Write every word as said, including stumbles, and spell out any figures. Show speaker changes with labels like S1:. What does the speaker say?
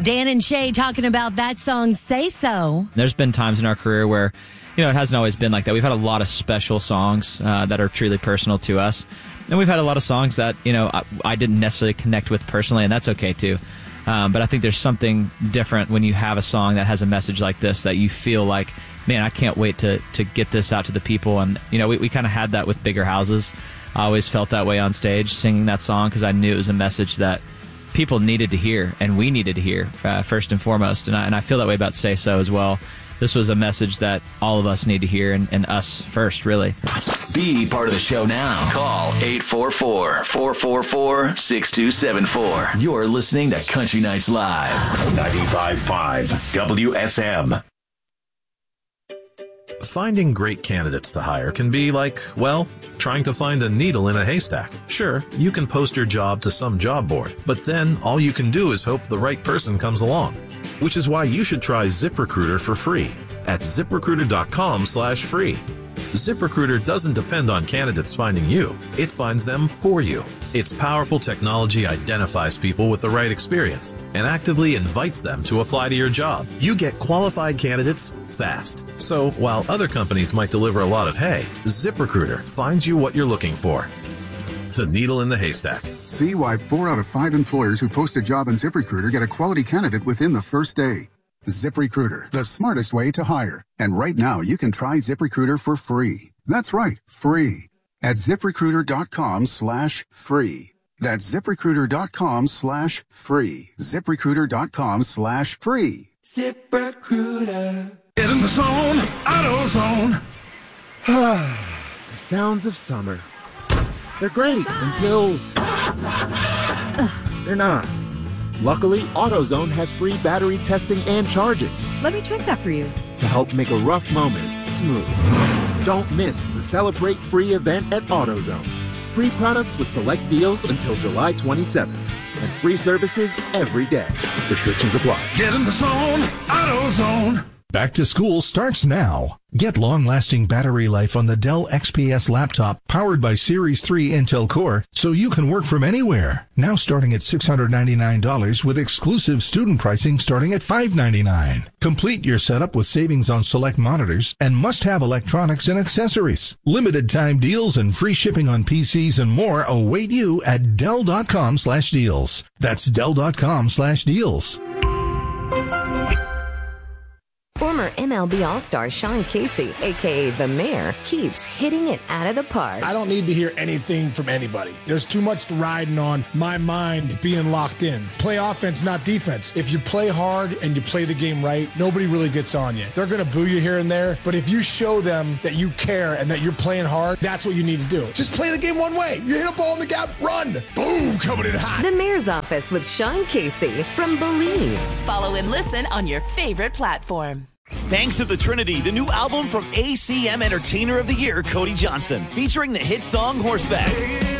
S1: Dan and Shay talking about that song, Say So.
S2: There's been times in our career where, you know, it hasn't always been like that. We've had a lot of special songs uh, that are truly personal to us. And we've had a lot of songs that, you know, I, I didn't necessarily connect with personally, and that's okay too. Um, but I think there's something different when you have a song that has a message like this that you feel like, man, I can't wait to to get this out to the people. And, you know, we, we kind of had that with Bigger Houses. I always felt that way on stage singing that song because I knew it was a message that people needed to hear and we needed to hear uh, first and foremost. And I, and I feel that way about Say So as well. This was a message that all of us need to hear, and, and us first, really.
S3: Be part of the show now. Call eight four four, four four four, six two seven four. You're listening to Country Nights Live.
S4: ninety-five point five W S M.
S5: Finding great candidates to hire can be like, well, trying to find a needle in a haystack. Sure, you can post your job to some job board, but then all you can do is hope the right person comes along. Which is why you should try ZipRecruiter for free at ZipRecruiter.com slash free. ZipRecruiter doesn't depend on candidates finding you. It finds them for you. Its powerful technology identifies people with the right experience and actively invites them to apply to your job. You get qualified candidates fast. So while other companies might deliver a lot of hay, ZipRecruiter finds you what you're looking for. The needle in the haystack.
S6: See why four out of five employers who post a job on ZipRecruiter get a quality candidate within the first day. ZipRecruiter, the smartest way to hire. And right now, you can try ZipRecruiter for free. That's right, free. At ZipRecruiter.com slash free. That's ZipRecruiter.com slash free. ZipRecruiter.com slash free.
S7: ZipRecruiter. Get in the zone, AutoZone.
S8: The sounds of summer. They're great until they're not. Luckily, AutoZone has free battery testing and charging.
S9: Let me check that for you.
S8: To help make a rough moment smooth. Don't miss the Celebrate Free event at AutoZone. Free products with select deals until July twenty-seventh. And free services every day. Restrictions apply.
S7: Get in the zone, AutoZone.
S10: Back to school starts now. Get long-lasting battery life on the Dell X P S laptop powered by Series three Intel Core so you can work from anywhere. Now starting at six hundred ninety-nine dollars with exclusive student pricing starting at five hundred ninety-nine dollars. Complete your setup with savings on select monitors and must-have electronics and accessories. Limited time deals and free shipping on P Cs and more await you at Dell.com slash deals. That's Dell.com slash deals.
S11: Former M L B All-Star Sean Casey, a k a. The Mayor, keeps hitting it out of the park.
S12: I don't need to hear anything from anybody. There's too much riding on my mind being locked in. Play offense, not defense. If you play hard and you play the game right, nobody really gets on you. They're going to boo you here and there, but if you show them that you care and that you're playing hard, that's what you need to do. Just play the game one way. You hit a ball in the gap, run. Boom, coming in hot.
S11: The Mayor's Office with Sean Casey from Believe.
S13: Follow and listen on your favorite platform.
S14: Banks of the Trinity, the new album from A C M Entertainer of the Year, Cody Johnson, featuring the hit song Horseback.